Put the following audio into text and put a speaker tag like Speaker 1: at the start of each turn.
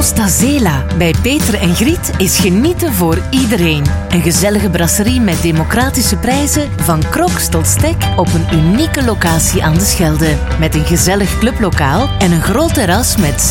Speaker 1: Costa Zela bij Peter en Griet is genieten voor iedereen. Een gezellige brasserie met democratische prijzen, van crocs tot stek, op een unieke locatie aan de Schelde. Met een gezellig clublokaal en een groot terras met